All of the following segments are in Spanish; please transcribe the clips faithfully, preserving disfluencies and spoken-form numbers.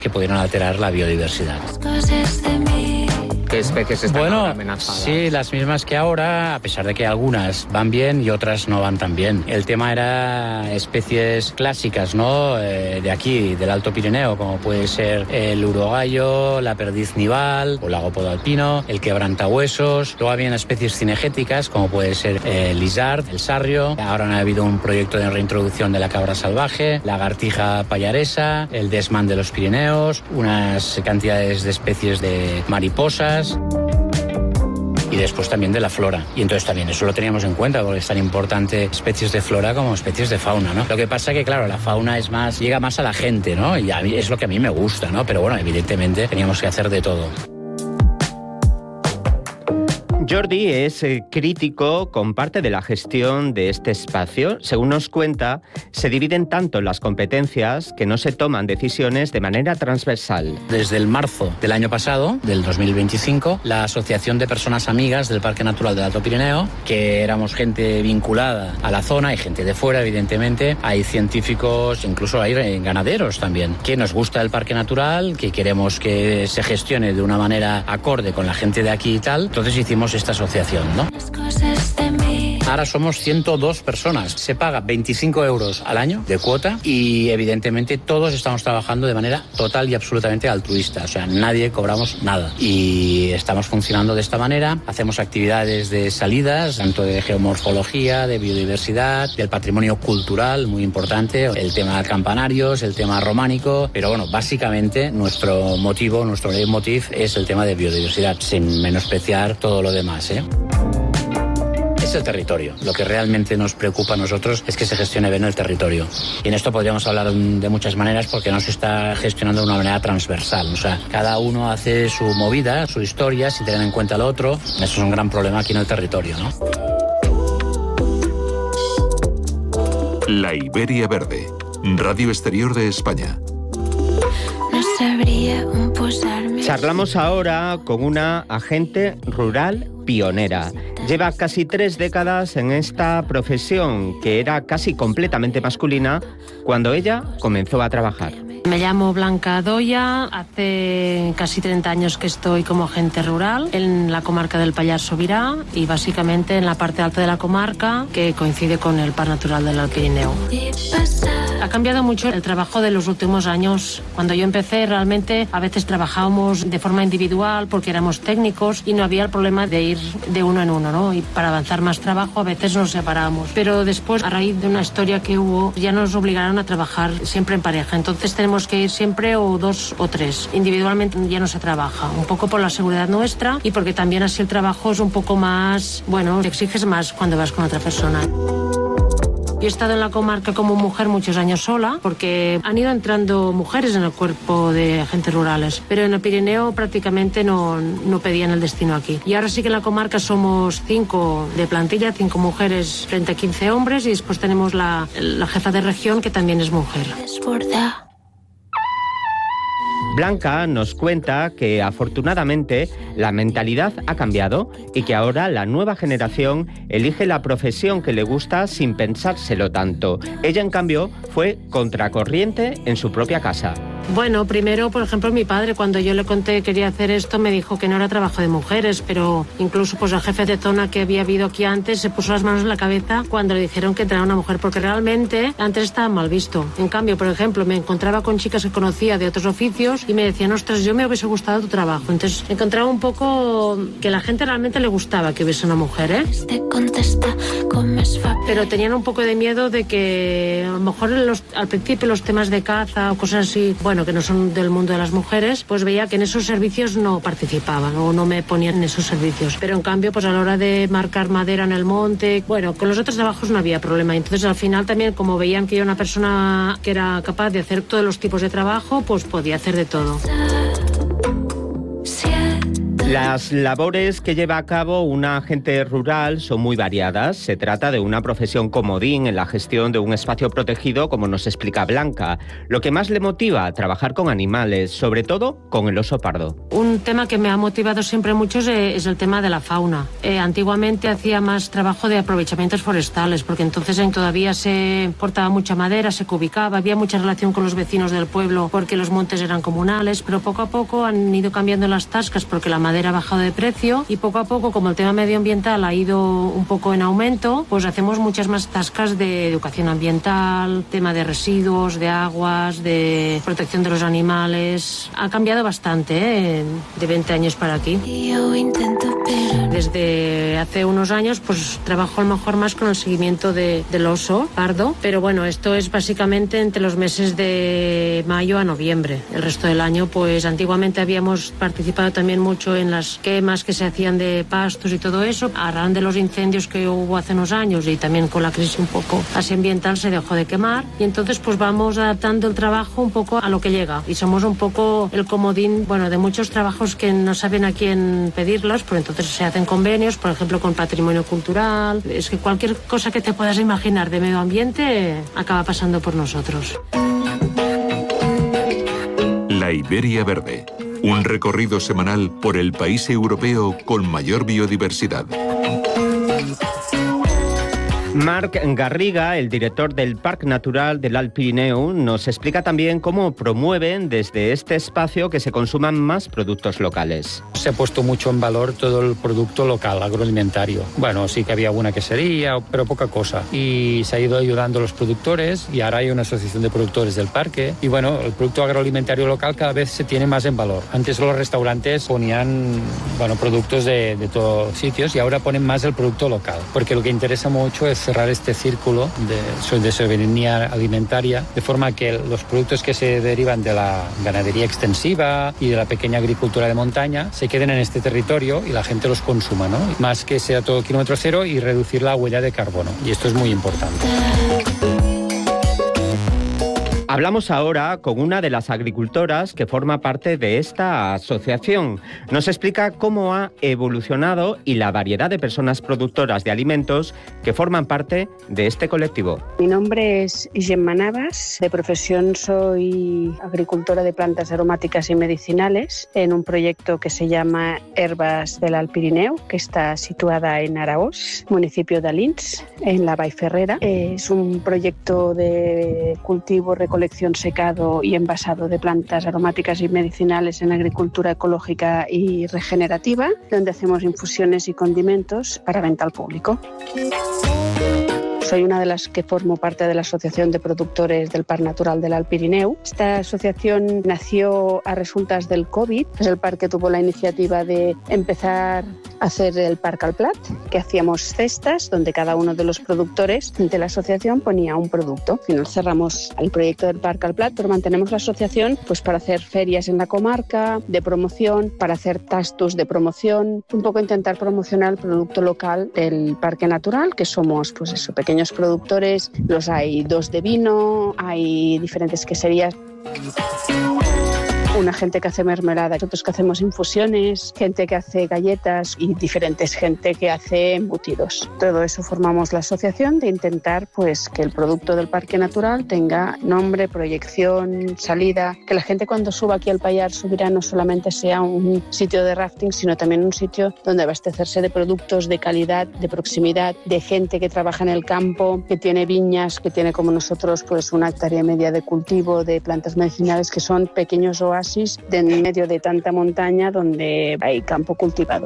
que pudieran alterar la biodiversidad. ¿Qué especies están bueno, ahora amenazadas? Sí, las mismas que ahora, a pesar de que algunas van bien y otras no van tan bien. El tema era especies clásicas, ¿no? Eh, de aquí, del Alto Pirineo, como puede ser el urogallo, la perdiz nival o lagopodo alpino, el quebrantahuesos. Luego habían especies cinegéticas, como puede ser el lizard, el sarrio. Ahora ha habido un proyecto de reintroducción de la cabra salvaje, la lagartija pallaresa, el desmán de los Pirineos, unas cantidades de especies de mariposas. Y después también de la flora. Y entonces también eso lo teníamos en cuenta, porque es tan importante especies de flora como especies de fauna, ¿no? Lo que pasa que, claro, la fauna es más, llega más a la gente, ¿no? Y a mí, es lo que a mí me gusta, ¿no? Pero bueno, evidentemente teníamos que hacer de todo. Jordi es eh, crítico con parte de la gestión de este espacio. Según nos cuenta, se dividen tanto las competencias que no se toman decisiones de manera transversal. Desde el marzo del año pasado, del dos mil veinticinco, la Asociación de Personas Amigas del Parque Natural del Alto Pirineo, que éramos gente vinculada a la zona, hay gente de fuera, evidentemente, hay científicos, incluso hay ganaderos también, que nos gusta el Parque Natural, que queremos que se gestione de una manera acorde con la gente de aquí y tal. Entonces hicimos esta asociación, ¿no? Ahora somos ciento dos personas. Se paga veinticinco euros al año de cuota y evidentemente todos estamos trabajando de manera total y absolutamente altruista. O sea, nadie cobramos nada. Y estamos funcionando de esta manera. Hacemos actividades de salidas, tanto de geomorfología, de biodiversidad, del patrimonio cultural, muy importante, el tema de campanarios, el tema románico. Pero bueno, básicamente nuestro motivo, nuestro leitmotiv es el tema de biodiversidad, sin menospreciar todo lo demás, ¿eh? Es el territorio. Lo que realmente nos preocupa a nosotros es que se gestione bien el territorio. Y en esto podríamos hablar de muchas maneras porque no se está gestionando de una manera transversal. O sea, cada uno hace su movida, su historia, sin tener en cuenta lo otro. Eso es un gran problema aquí en el territorio, ¿no? La Iberia Verde, Radio Exterior de España. No sabría posarme. Charlamos ahora con una agente rural pionera. Lleva casi tres décadas en esta profesión que era casi completamente masculina cuando ella comenzó a trabajar. Me llamo Blanca Doya, hace casi treinta años que estoy como agente rural en la comarca del Pallars Sobirá y básicamente en la parte alta de la comarca que coincide con el Parque Natural del Alto Pirineo. Ha cambiado mucho el trabajo de los últimos años. Cuando yo empecé realmente a veces trabajábamos de forma individual porque éramos técnicos y no había el problema de ir de uno en uno, ¿no? Y para avanzar más trabajo a veces nos separamos. Pero después, a raíz de una historia que hubo, ya nos obligaron a trabajar siempre en pareja. Entonces tenemos que ir siempre o dos o tres. Individualmente ya no se trabaja. Un poco por la seguridad nuestra y porque también así el trabajo es un poco más, bueno, te exiges más cuando vas con otra persona. Yo he estado en la comarca como mujer muchos años sola, porque han ido entrando mujeres en el cuerpo de agentes rurales, pero en el Pirineo prácticamente no, no pedían el destino aquí. Y ahora sí que en la comarca somos cinco de plantilla, cinco mujeres frente a quince hombres, y después tenemos la, la jefa de región, que también es mujer. Desborda. Blanca nos cuenta que afortunadamente la mentalidad ha cambiado y que ahora la nueva generación elige la profesión que le gusta sin pensárselo tanto. Ella, en cambio, fue contracorriente en su propia casa. Bueno, primero, por ejemplo, mi padre, cuando yo le conté que quería hacer esto, me dijo que no era trabajo de mujeres, pero incluso pues el jefe de zona que había habido aquí antes se puso las manos en la cabeza cuando le dijeron que entrara una mujer, porque realmente antes estaba mal visto. En cambio, por ejemplo, me encontraba con chicas que conocía de otros oficios y me decían, ostras, yo me hubiese gustado tu trabajo. Entonces encontraba un poco que a la gente realmente le gustaba que hubiese una mujer, ¿eh? Pero tenían un poco de miedo de que a lo mejor los, al principio los temas de caza o cosas así, bueno, que no son del mundo de las mujeres, pues veía que en esos servicios no participaban o no me ponían en esos servicios. Pero en cambio, pues a la hora de marcar madera en el monte, bueno, con los otros trabajos no había problema. Entonces al final también, como veían que yo era una persona que era capaz de hacer todos los tipos de trabajo, pues podía hacer de todo. Las labores que lleva a cabo una agente rural son muy variadas. Se trata de una profesión comodín en la gestión de un espacio protegido, como nos explica Blanca. Lo que más le motiva a trabajar con animales, sobre todo con el oso pardo. Un tema que me ha motivado siempre mucho es, es el tema de la fauna. Eh, antiguamente hacía más trabajo de aprovechamientos forestales, porque entonces en, todavía se cortaba mucha madera, se cubicaba, había mucha relación con los vecinos del pueblo porque los montes eran comunales, pero poco a poco han ido cambiando las tascas porque la madera ha bajado de precio y poco a poco, como el tema medioambiental ha ido un poco en aumento, pues hacemos muchas más tascas de educación ambiental, tema de residuos, de aguas, de protección de los animales. Ha cambiado bastante, ¿eh? De veinte años para aquí. Yo intento, pero... Desde hace unos años pues trabajo a lo mejor más con el seguimiento de, del oso pardo, pero bueno, esto es básicamente entre los meses de mayo a noviembre. El resto del año, pues antiguamente habíamos participado también mucho en las quemas que se hacían de pastos y todo eso. A raíz de los incendios que hubo hace unos años y también con la crisis un poco así ambiental se dejó de quemar y entonces pues vamos adaptando el trabajo un poco a lo que llega y somos un poco el comodín, bueno, de muchos trabajos que no saben a quién pedirlos, pero entonces se hacen convenios, por ejemplo con patrimonio cultural. Es que cualquier cosa que te puedas imaginar de medio ambiente acaba pasando por nosotros. La Iberia Verde, un recorrido semanal por el país europeo con mayor biodiversidad. Marc Garriga, el director del Parque Natural del Alt Pirineu, nos explica también cómo promueven desde este espacio que se consuman más productos locales. Se ha puesto mucho en valor todo el producto local, agroalimentario. Bueno, sí que había alguna quesería, pero poca cosa. Y se ha ido ayudando a los productores y ahora hay una asociación de productores del parque. Y bueno, el producto agroalimentario local cada vez se tiene más en valor. Antes los restaurantes ponían, bueno, productos de, de todos sitios y ahora ponen más el producto local. Porque lo que interesa mucho es cerrar este círculo de, de soberanía alimentaria, de forma que los productos que se derivan de la ganadería extensiva y de la pequeña agricultura de montaña se queden en este territorio y la gente los consuma, ¿no? Más que sea todo kilómetro cero y reducir la huella de carbono. Y esto es muy importante. Hablamos ahora con una de las agricultoras que forma parte de esta asociación. Nos explica cómo ha evolucionado y la variedad de personas productoras de alimentos que forman parte de este colectivo. Mi nombre es Gemma Navas. De profesión soy agricultora de plantas aromáticas y medicinales en un proyecto que se llama Herbas del Alt Pirineu, que está situada en Araós, municipio de Alins, en la Vall Ferrera. Es un proyecto de cultivo, recolección, secado y envasado de plantas aromáticas y medicinales en agricultura ecológica y regenerativa, donde hacemos infusiones y condimentos para venta al público. Soy una de las que formo parte de la Asociación de Productores del Parque Natural del Alt Pirineu. Esta asociación nació a resultas del COVID. Pues el parque tuvo la iniciativa de empezar a hacer el Parc al Plat, que hacíamos cestas donde cada uno de los productores de la asociación ponía un producto. Al final cerramos el proyecto del Parc al Plat, pero mantenemos la asociación pues para hacer ferias en la comarca, de promoción, para hacer tastos de promoción, un poco intentar promocionar el producto local del Parque Natural, que somos pues eso, pequeños productores. Los hay dos de vino, hay diferentes queserías. Una gente que hace mermelada, otros que hacemos infusiones, gente que hace galletas y diferentes gente que hace embutidos. Todo eso formamos la asociación de intentar pues que el producto del Parque Natural tenga nombre, proyección, salida, que la gente cuando suba aquí al Pallars Sobirà no solamente sea un sitio de rafting, sino también un sitio donde abastecerse de productos de calidad, de proximidad, de gente que trabaja en el campo, que tiene viñas, que tiene como nosotros pues una hectárea media de cultivo de plantas medicinales que son pequeños oasis de en medio de tanta montaña donde hay campo cultivado.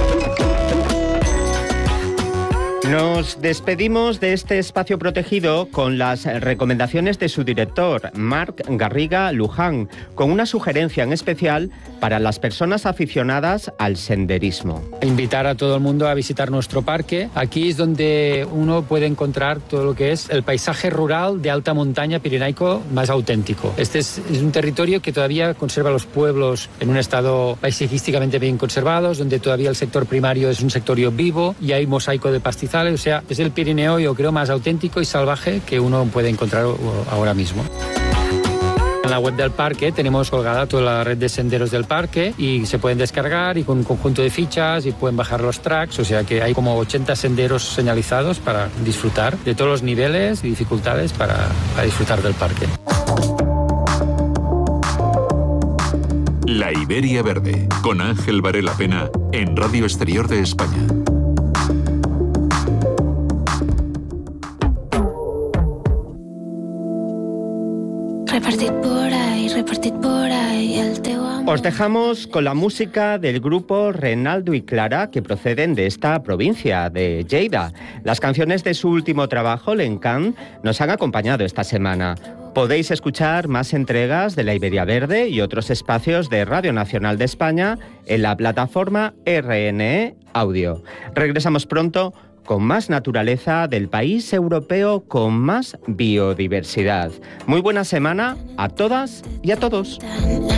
Nos despedimos de este espacio protegido con las recomendaciones de su director, Marc Garriga Luján, con una sugerencia en especial para las personas aficionadas al senderismo. Invitar a todo el mundo a visitar nuestro parque. Aquí es donde uno puede encontrar todo lo que es el paisaje rural de alta montaña pirenaico más auténtico. Este es, es un territorio que todavía conserva los pueblos en un estado paisajísticamente bien conservados, donde todavía el sector primario es un sector vivo y hay mosaico de pastizales. O sea, es el Pirineo, yo creo, más auténtico y salvaje que uno puede encontrar ahora mismo. En la web del parque tenemos colgada toda la red de senderos del parque y se pueden descargar y con un conjunto de fichas y pueden bajar los tracks, o sea que hay como ochenta senderos señalizados para disfrutar de todos los niveles y dificultades para, para disfrutar del parque. La Iberia Verde, con Ángel Varela Pena, en Radio Exterior de España. Repartit por ahí, repartit por ahí el teu amor. Os dejamos con la música del grupo Renaldo y Clara, que proceden de esta provincia, de Lleida. Las canciones de su último trabajo, L'Encant, nos han acompañado esta semana. Podéis escuchar más entregas de la Iberia Verde y otros espacios de Radio Nacional de España en la plataforma R N E Audio. Regresamos pronto con más naturaleza del país europeo con más biodiversidad. Muy buena semana a todas y a todos.